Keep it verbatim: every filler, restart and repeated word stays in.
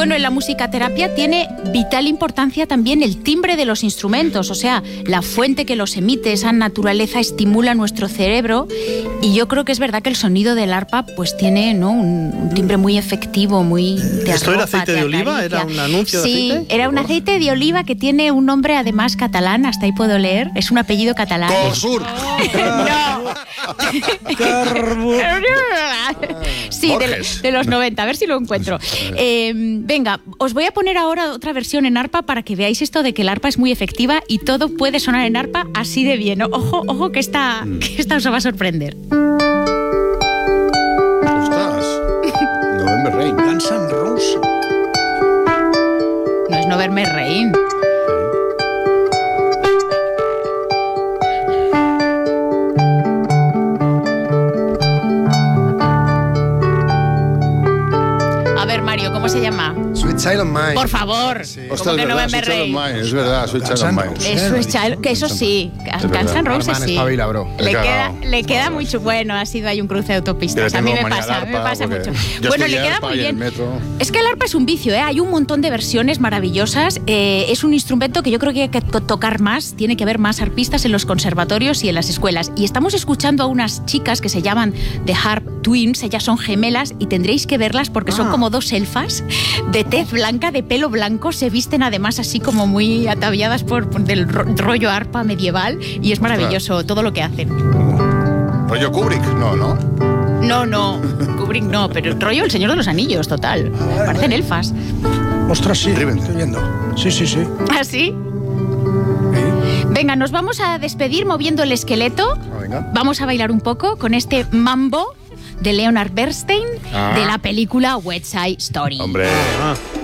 Bueno, en la musicoterapia tiene vital importancia también el timbre de los instrumentos, o sea, la fuente que los emite, esa naturaleza estimula nuestro cerebro, y yo creo que es verdad que el sonido del arpa pues tiene, ¿no?, un, un timbre muy efectivo, muy... ¿Esto arropa, era aceite de oliva? ¿Era un anuncio de sí, aceite? Sí, era un aceite de oliva que tiene un nombre además catalán, hasta ahí puedo leer, es un apellido catalán. Cosur. No. Sí, de, de los noventa, a ver si lo encuentro. Eh, venga, os voy a poner ahora otra versión en arpa para que veáis esto de que el arpa es muy efectiva y todo puede sonar en arpa así de bien. Ojo, ojo que esta, que esta os va a sorprender. Ostras. November Rain. Guns N' Roses. No es November Rain. ¿Cómo se llama? Sweet Child of Mine. Por favor. Sí. Ostras, es verdad, Sweet Child of Mine, es verdad, Sweet Child of Mine. Eso es Child, que eso sí, Guns N' Roses sí. Espabila, bro. Le queda, le queda muy chulo. Bueno, ha sido ahí un cruce de autopistas. A mí me pasa, a mí me pasa mucho. Bueno, le queda muy bien. Es que el arpa es un vicio, ¿eh? Hay un montón de versiones maravillosas. Eh, es un instrumento que yo creo que hay que tocar más. Tiene que haber más arpistas en los conservatorios y en las escuelas. Y estamos escuchando a unas chicas que se llaman The Harp Twins. Ellas son gemelas y tendréis que verlas porque son como dos elfas de tez blanca, de pelo blanco, se visten además así como muy ataviadas por, por del rollo arpa medieval y es maravilloso Ostras. todo lo que hacen. Rollo Kubrick, no, ¿no? No, no, Kubrick no, pero el rollo El Señor de los Anillos, total. Parecen elfas. Ostras, sí, Driven. estoy viendo. Sí, sí, sí. ¿Ah, sí? Venga, nos vamos a despedir moviendo el esqueleto. Ah, venga. Vamos a bailar un poco con este mambo de Leonard Bernstein ah. de la película West Side Story. Hombre. Ah.